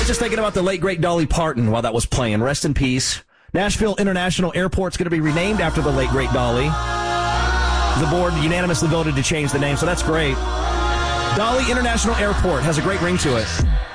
just thinking about the late, great Dolly Parton while that was playing. Rest in peace. Nashville International Airport's going to be renamed after the late, great Dolly. The board unanimously voted to change the name, so that's great. Dolly International Airport has a great ring to it.